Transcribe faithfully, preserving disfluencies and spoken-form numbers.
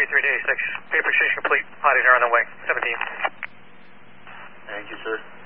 three to eighty-six. Paper exchange complete. Potties are on the way. seventeen. Thank you, sir.